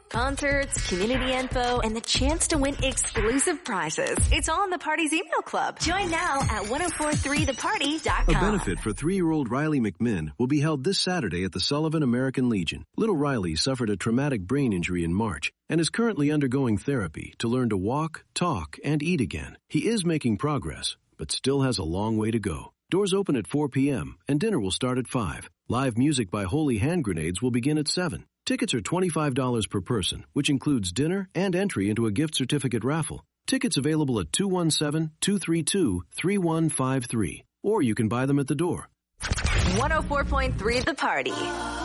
concerts, community info, and the chance to win exclusive prizes. It's all in the Party's email club. Join now at 1043theparty.com. A benefit for 3-year-old Riley McMinn will be held this Saturday at the Sullivan American Legion. Little Riley suffered a traumatic brain injury in March and is currently undergoing therapy to learn to walk, talk, and eat again. He is making progress, but still has a long way to go. Doors open at 4 p.m. and dinner will start at 5. Live music by Holy Hand Grenades will begin at 7. Tickets are $25 per person, which includes dinner and entry into a gift certificate raffle. Tickets available at 217-232-3153. Or you can buy them at the door. 104.3 The Party.